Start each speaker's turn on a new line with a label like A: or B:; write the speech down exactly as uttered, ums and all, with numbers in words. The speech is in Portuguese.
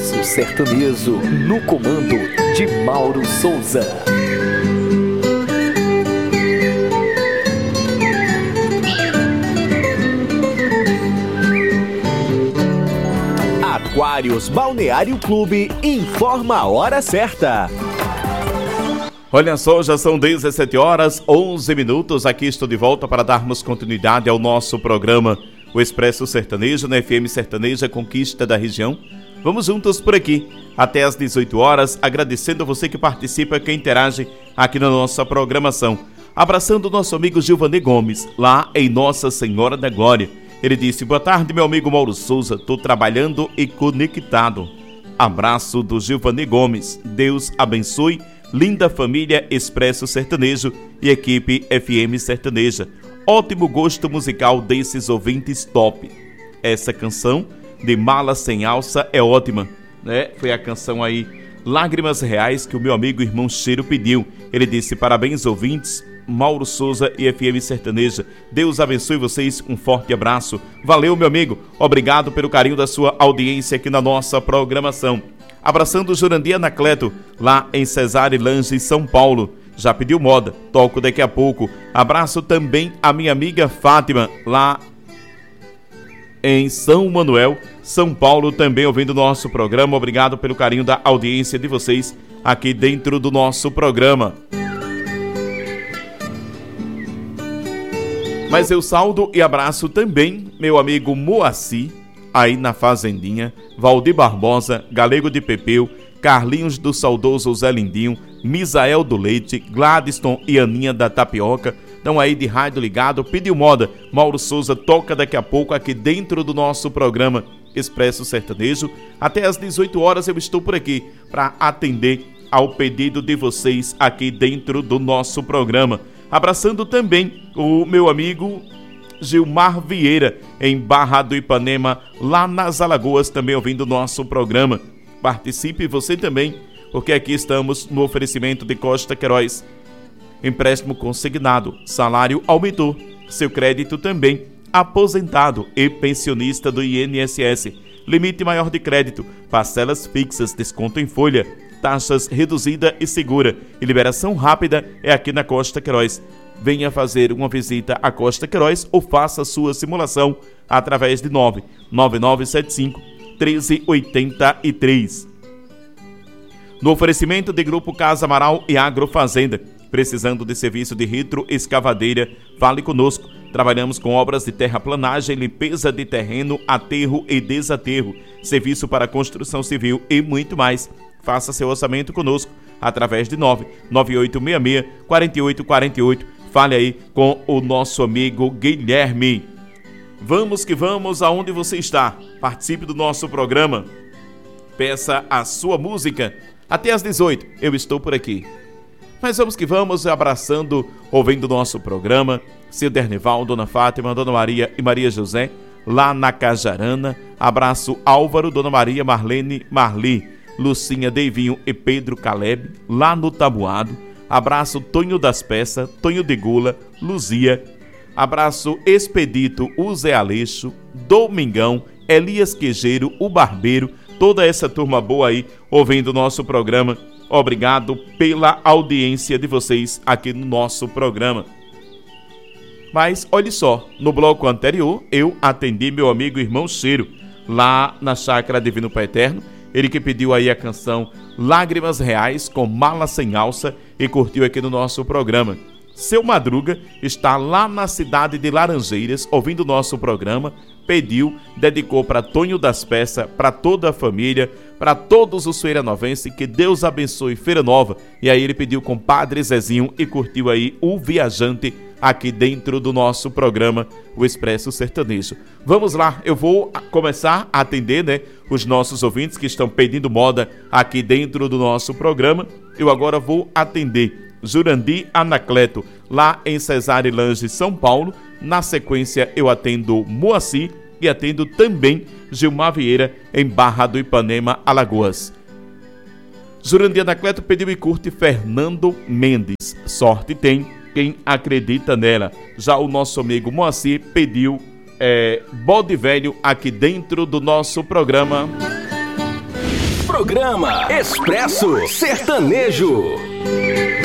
A: Expresso Sertanejo, no comando de Mauro Souza. Aquários Balneário Clube informa a hora certa.
B: Olha só, já são dezessete horas, onze minutos. Aqui estou de volta para darmos continuidade ao nosso programa, o Expresso Sertanejo, na F M Sertaneja Conquista da Região. Vamos juntos por aqui, até às dezoito horas, agradecendo a você que participa, que interage aqui na nossa programação. Abraçando o nosso amigo Gilvanê Gomes, lá em Nossa Senhora da Glória. Ele disse: boa tarde, meu amigo Mauro Souza, estou trabalhando e conectado. Abraço do Gilvanê Gomes, Deus abençoe. Linda família Expresso Sertanejo e equipe F M Sertaneja. Ótimo gosto musical desses ouvintes top. Essa canção de Mala Sem Alça é ótima, né? Foi a canção aí Lágrimas Reais que o meu amigo irmão Cheiro pediu. Ele disse: parabéns ouvintes, Mauro Souza e F M Sertaneja. Deus abençoe vocês, um forte abraço. Valeu, meu amigo, obrigado pelo carinho da sua audiência aqui na nossa programação. Abraçando o Jurandir Anacleto, lá em Cesarelange, São Paulo. Já pediu moda, toco daqui a pouco. Abraço também a minha amiga Fátima, lá em São Manuel, São Paulo, também ouvindo o nosso programa. Obrigado pelo carinho da audiência de vocês aqui dentro do nosso programa. Mas eu saldo e abraço também meu amigo Moacir, aí na Fazendinha, Valdir Barbosa, Galego de Pepeu, Carlinhos do saudoso Zé Lindinho, Misael do Leite, Gladstone e Aninha da Tapioca. Estão aí de rádio ligado, pediu moda. Mauro Souza toca daqui a pouco aqui dentro do nosso programa Expresso Sertanejo. Até às dezoito horas eu estou por aqui para atender ao pedido de vocês aqui dentro do nosso programa. Abraçando também o meu amigo Gilmar Vieira, em Barra do Ipanema, lá nas Alagoas, também ouvindo o nosso programa. Participe você também, porque aqui estamos no oferecimento de Costa Queiroz. Empréstimo consignado, salário aumentou, seu crédito também. Aposentado e pensionista do I N S S, limite maior de crédito, parcelas fixas, desconto em folha, taxas reduzida e segura e liberação rápida é aqui na Costa Queiroz. Venha fazer uma visita à Costa Queiroz ou faça sua simulação através de nove nove nove sete cinco um três oito três. No oferecimento de Grupo Casa Amaral e Agrofazenda, precisando de serviço de retroescavadeira, fale conosco. Trabalhamos com obras de terraplanagem, limpeza de terreno, aterro e desaterro, serviço para construção civil e muito mais. Faça seu orçamento conosco através de nove nove oito seis seis quatro oito quatro oito. Fale aí com o nosso amigo Guilherme. Vamos que vamos aonde você está. Participe do nosso programa. Peça a sua música. Até às dezoito eu estou por aqui. Mas vamos que vamos, abraçando, ouvindo o nosso programa. Seu Dernival, Dona Fátima, Dona Maria e Maria José, lá na Cajarana. Abraço Álvaro, Dona Maria, Marlene, Marli, Lucinha, Deivinho e Pedro Caleb, lá no Tabuado. Abraço Tonho das Peças, Tonho de Gula, Luzia. Abraço Expedito, o Zé Aleixo, Domingão, Elias Quejeiro, o Barbeiro. Toda essa turma boa aí ouvindo o nosso programa. Obrigado pela audiência de vocês aqui no nosso programa. Mas olhe só, no bloco anterior eu atendi meu amigo irmão Cheiro, lá na Chácara Divino Pai Eterno. Ele que pediu aí a canção Lágrimas Reais com Mala Sem Alça e curtiu aqui no nosso programa. Seu Madruga está lá na cidade de Laranjeiras ouvindo o nosso programa, pediu, dedicou para Tonho das Peças, para toda a família, para todos os feiranovenses, que Deus abençoe Feira Nova. E aí ele pediu com Padre Zezinho e curtiu aí o Viajante aqui dentro do nosso programa, o Expresso Sertanejo. Vamos lá, eu vou começar a atender, né, os nossos ouvintes que estão pedindo moda aqui dentro do nosso programa. Eu agora vou atender Jurandir Anacleto, lá em Cesarelange, São Paulo. Na sequência eu atendo Moacir e atendo também Gilmar Vieira, em Barra do Ipanema, Alagoas. Jurandir Anacleto pediu e curte Fernando Mendes, Sorte Tem Quem Acredita Nela. Já o nosso amigo Moacir pediu é, Bode Velho aqui dentro do nosso programa.
C: Programa Expresso Sertanejo.